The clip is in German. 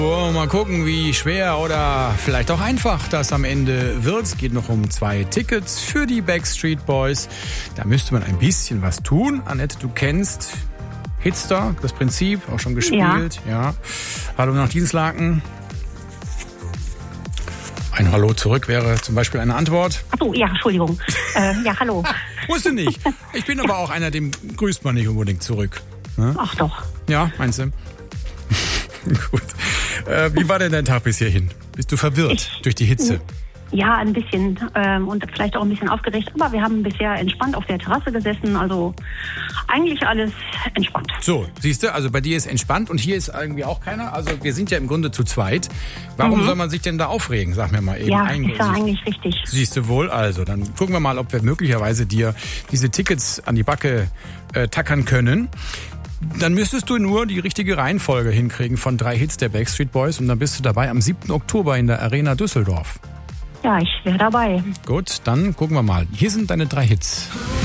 Oh, mal gucken, wie schwer oder vielleicht auch einfach das am Ende wird. Es geht noch um 2 Tickets für die Backstreet Boys. Da müsste man ein bisschen was tun. Annette, du kennst Hitster, das Prinzip, auch schon gespielt. Ja. Hallo nach Dienstlaken. Ein Hallo zurück wäre zum Beispiel eine Antwort. Ach so, ja, Entschuldigung. Ja, hallo. Wusste nicht. Ich bin aber auch einer, dem grüßt man nicht unbedingt zurück. Ne? Ach doch. Ja, meinst du? Gut. Wie war denn dein Tag bis hierhin? Bist du verwirrt durch die Hitze? Ja, ein bisschen und vielleicht auch ein bisschen aufgeregt. Aber wir haben bisher entspannt auf der Terrasse gesessen. Also eigentlich alles entspannt. So, siehst du, also bei dir ist entspannt und hier ist irgendwie auch keiner. Also wir sind ja im Grunde zu zweit. Warum soll man sich denn da aufregen? Sag mir mal eben. Ja, ist ja eigentlich richtig. Siehst du wohl. Also, dann gucken wir mal, ob wir möglicherweise dir diese Tickets an die Backe tackern können. Dann müsstest du nur die richtige Reihenfolge hinkriegen von 3 Hits der Backstreet Boys und dann bist du dabei am 7. Oktober in der Arena Düsseldorf. Ja, ich wäre dabei. Gut, dann gucken wir mal. Hier sind deine 3 Hits.